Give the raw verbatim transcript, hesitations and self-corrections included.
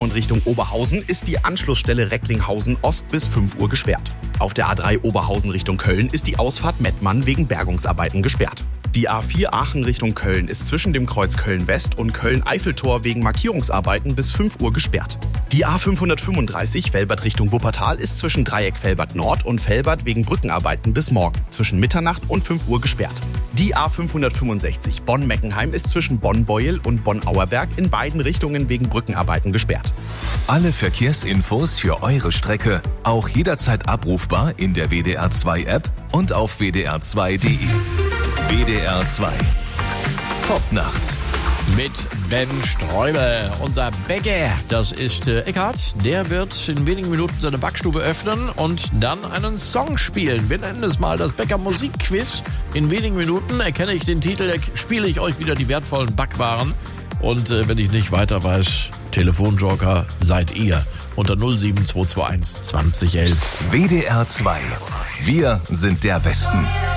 Richtung Oberhausen ist die Anschlussstelle Recklinghausen Ost bis fünf Uhr gesperrt. Auf der A drei Oberhausen Richtung Köln ist die Ausfahrt Mettmann wegen Bergungsarbeiten gesperrt. Die A vier Aachen Richtung Köln ist zwischen dem Kreuz Köln-West und Köln-Eiffeltor wegen Markierungsarbeiten bis fünf Uhr gesperrt. Die A fünfhundertfünfunddreißig Velbert Richtung Wuppertal ist zwischen Dreieck Velbert Nord und Velbert wegen Brückenarbeiten bis morgen zwischen Mitternacht und fünf Uhr gesperrt. Die A fünfhundertfünfundsechzig Bonn-Meckenheim ist zwischen Bonn-Beuel und Bonn-Auerberg in beiden Richtungen wegen Brückenarbeiten gesperrt. Alle Verkehrsinfos für eure Strecke auch jederzeit abrufbar in der W D R zwei App und auf w d r zwei punkt d e. W D R zwei. Popnacht. Mit Ben Sträuber. Unser Bäcker, das ist äh, Eckhard. Der wird in wenigen Minuten seine Backstube öffnen und dann einen Song spielen. Wir nennen es mal das Bäcker Musikquiz. In wenigen Minuten erkenne ich den Titel, spiele ich euch wieder die wertvollen Backwaren. Und äh, wenn ich nicht weiter weiß, Telefonjoker seid ihr. Unter null sieben zwei zwei eins zwanzig elf. W D R zwei. Wir sind der Westen.